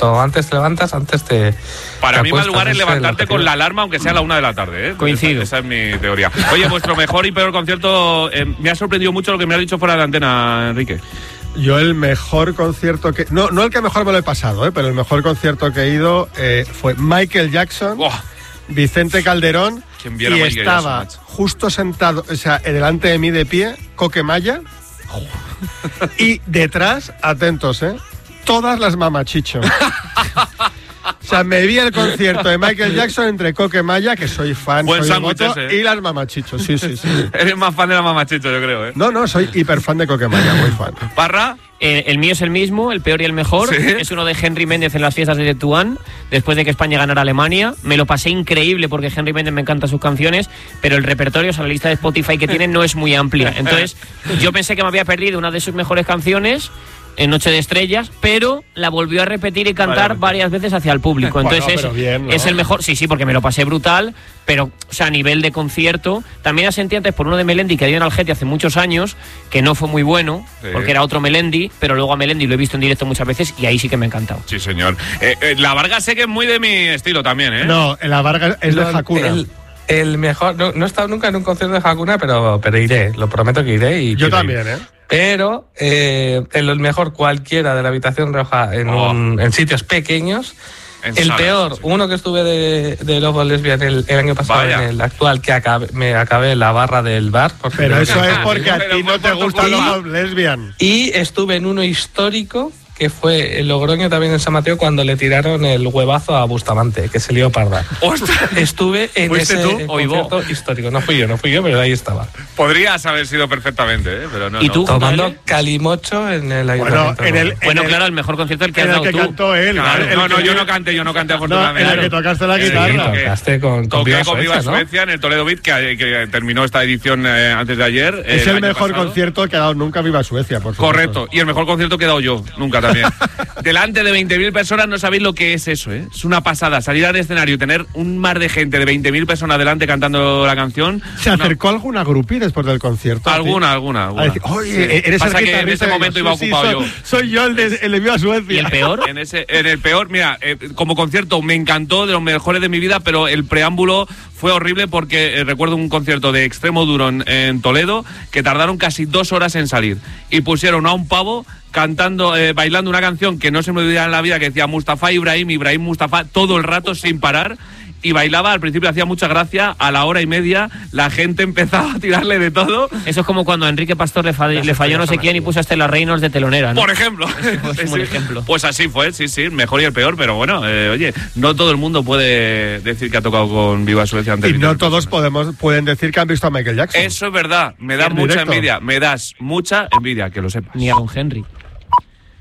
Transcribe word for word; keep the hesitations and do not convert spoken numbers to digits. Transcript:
cuanto antes te levantas, antes te Para te mí mal lugar es es levantarte con la alarma, aunque sea a la una de la tarde, ¿eh? Coincido. Esa, esa es mi teoría. Oye, vuestro mejor y peor concierto, eh, me ha sorprendido mucho lo que me has dicho fuera de la antena, Enrique. Yo el mejor concierto que... No, no el que mejor me lo he pasado, ¿eh? Pero el mejor concierto que he ido eh, fue Michael Jackson, Oh. Vicente Calderón, Quien y viera a Michael estaba Jackson, justo sentado, o sea, delante de mí de pie, Coquemaya, y detrás, atentos, ¿eh? Todas las mamachichos. O sea, me vi el concierto de Michael Jackson entre Coquemaya, que soy fan, Buen soy sándwich devoto, ese, ¿eh? y las mamachichos, sí, sí, sí. Eres más fan de la mamachicho, yo creo, ¿eh? No, no, soy hiper fan de Coquemaya, muy fan. Parra. Eh, el mío es el mismo, el peor y el mejor. ¿Sí? Es uno de Henry Méndez en las fiestas de Tetuán, después de que España ganara a Alemania. Me lo pasé increíble porque Henry Méndez me encantan sus canciones, pero el repertorio, o sea, la lista de Spotify que tiene no es muy amplia. Entonces, yo pensé que me había perdido una de sus mejores canciones en Noche de Estrellas, pero la volvió a repetir y cantar Vale, varias veces hacia el público. Entonces Bueno, es, pero bien, ¿no? es el mejor, sí, sí, porque me lo pasé brutal, pero, o sea, a nivel de concierto, también la sentí antes por uno de Melendi que dio en Algete hace muchos años, que no fue muy bueno, Sí. porque era otro Melendi, pero luego a Melendi lo he visto en directo muchas veces y ahí sí que me ha encantado. Sí, señor. Eh, eh, la Vargas sé que es muy de mi estilo también, ¿eh? No, la Vargas es de No, Hakuna. El, el mejor, no, no he estado nunca en un concierto de Hakuna, pero, pero iré, lo prometo que iré. Y Yo quiero también, ir. ¿eh? Pero eh, en el mejor cualquiera de la habitación roja en, Oh. un- en sitios pequeños. En El salas, peor, sí. uno que estuve de, de Lobo Lesbian el, el año pasado, Vaya. en el actual, que acabé, me acabé en la barra del bar. porque Pero creo eso que- es porque a Pero ti fue no te por tu gustan culpa. los lesbian. Y estuve en uno histórico, que fue en Logroño, también en San Mateo, cuando le tiraron el huevazo a Bustamante, que se lió parda. ¡Ostras! Estuve en ¿Fuiste ese tú? Oibó. concierto histórico. No fui yo, no fui yo, pero ahí estaba. Podrías haber sido perfectamente, ¿eh? Pero no, ¿Y no. tú? Tomando J L? calimocho en el Bueno, ayuntamiento. en el, Bueno, en claro, el, el mejor concierto el que has en el dado que tú. cantó él. Claro, el no, no, que- yo no canté, yo no canté No, afortunadamente. en el que tocaste la Sí, guitarra. tocaste con, con Toqué Viva con Viva Suecia, ¿no? Suecia en el Toledo Beat, que, que terminó esta edición eh, antes de ayer. Es el el año mejor pasado. concierto que ha dado nunca Viva Suecia, por supuesto. Correcto, y el mejor concierto que he dado yo, nunca también. Delante de veinte mil personas no sabéis lo que es eso, ¿eh? Es una pasada, salir al escenario y tener un mar de gente de veinte mil personas delante cantando la canción. ¿Se no, acercó alguna groupie después del concierto? Alguna, alguna, A alguna. decir, oye, Sí. eres Pasa el que en guitarrista ese de momento Viva iba Suecia. ocupado Sí, yo. soy, soy yo el de, el de Viva Suecia. ¿Y el peor? En, ese, en el peor, mira, eh, como concierto me encantó, de los mejores de mi vida, pero el preámbulo fue horrible porque eh, recuerdo un concierto de Extremo Duro en, en Toledo que tardaron casi dos horas en salir y pusieron a un pavo cantando, eh, bailando una canción que no se me olvidará en la vida, que decía Mustafa Ibrahim, Ibrahim Mustafa, todo el rato sin parar. Y bailaba, al principio hacía mucha gracia, a la hora y media la gente empezaba a tirarle de todo. Eso es como cuando a Enrique Pastor le, fa- le falló no sé quién y puso a Estela Reynolds de telonera, ¿no? Por ejemplo. Es un buen ejemplo. Pues así fue, sí, sí, el mejor y el peor, pero bueno, eh, oye, no todo el mundo puede decir que ha tocado con Viva Suecia antes. Y no todos podemos, pueden decir que han visto a Michael Jackson. Eso es verdad, me da En mucha directo. envidia, me das mucha envidia, que lo sepas. Ni a Don Henry.